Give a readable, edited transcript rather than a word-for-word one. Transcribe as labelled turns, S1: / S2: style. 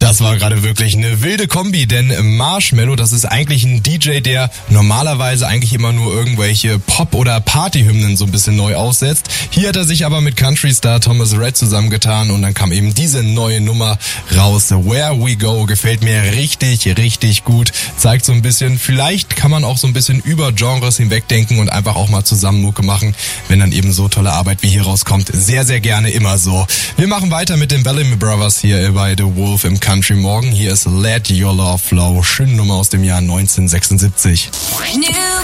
S1: Das war gerade wirklich eine wilde Kombi, denn Marshmello, das ist eigentlich ein DJ, der normalerweise eigentlich immer nur irgendwelche Pop- oder Partyhymnen so ein bisschen neu aussetzt. Hier hat er sich aber mit Country-Star Thomas Rhett zusammengetan und dann kam eben diese neue Nummer raus. Where We Go gefällt mir richtig, richtig gut. Zeigt so ein bisschen, vielleicht kann man auch so ein bisschen über Genres hinwegdenken und einfach auch mal zusammen Mucke machen, wenn dann eben so tolle Arbeit wie hier rauskommt. Sehr, sehr gerne immer so. Wir machen weiter mit den Bellamy Brothers hier bei The Wolf im Country Morgen. Hier ist Let Your Love Flow. Schöne Nummer aus dem Jahr 1976.